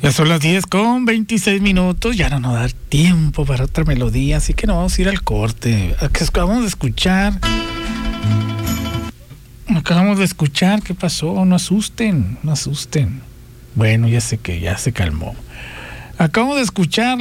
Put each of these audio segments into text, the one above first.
Ya son las 10:26, ya no nos da tiempo para otra melodía, así que nos vamos a ir al corte. Acabamos de escuchar, ¿qué pasó? No asusten. Bueno, ya sé que ya se calmó. Acabamos de escuchar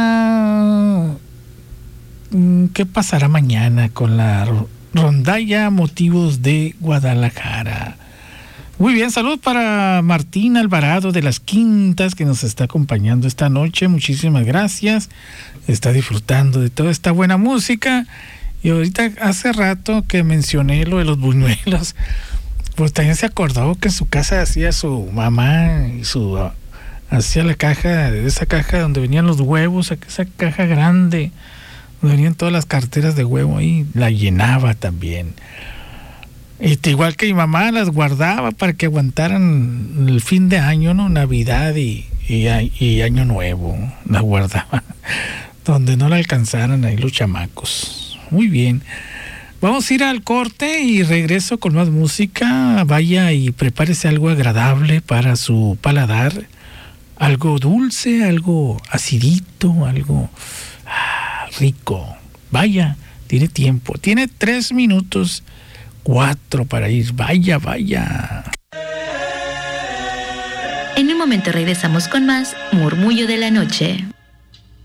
¿qué pasará mañana con la rondalla Motivos de Guadalajara? Muy bien, salud para Martín Alvarado de Las Quintas, que nos está acompañando esta noche. Muchísimas gracias. Está disfrutando de toda esta buena música. Y ahorita, hace rato que mencioné lo de los buñuelos, pues también se acordó que en su casa hacía su mamá y hacía esa caja donde venían los huevos, esa caja grande, donde venían todas las carteras de huevo, ahí la llenaba también. Igual que mi mamá las guardaba para que aguantaran el fin de año, ¿no? Navidad y Año Nuevo, las guardaba donde no la alcanzaran ahí los chamacos. Muy bien, vamos a ir al corte y regreso con más música. Vaya y prepárese algo agradable para su paladar, algo dulce, algo acidito, algo rico. Vaya, tiene tiempo, tiene 3 minutos 4 para ir. Vaya. En un momento regresamos con más Murmullo de la Noche.